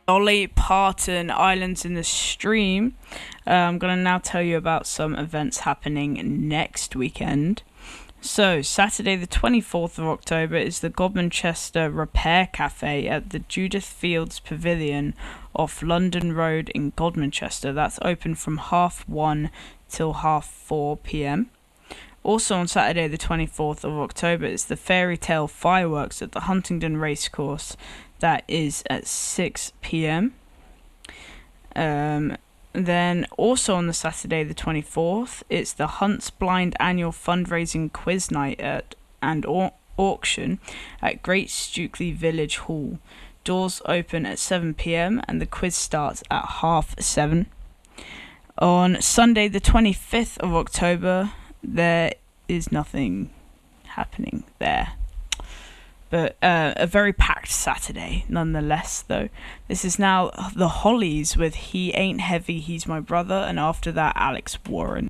Dolly Parton Islands in the Stream. I'm going to now tell you about some events happening next weekend. So, Saturday the 24th of October is the Godmanchester Repair Cafe at the Judith Fields Pavilion off London Road in Godmanchester. That's open from 1:30 till 4:30 p.m. Also on Saturday the 24th of October is the Fairy Tale Fireworks at the Huntingdon Racecourse. That is at 6 p.m. Then also on the Saturday the 24th, it's the Hunts Blind annual fundraising quiz night and auction at Great Stukely Village Hall. Doors open at 7 p.m. and the quiz starts at 7:30. On Sunday the 25th of October, there is nothing happening there. But a very packed Saturday, nonetheless, though. This is now the Hollies with He Ain't Heavy, He's My Brother, and after that, Alex Warren.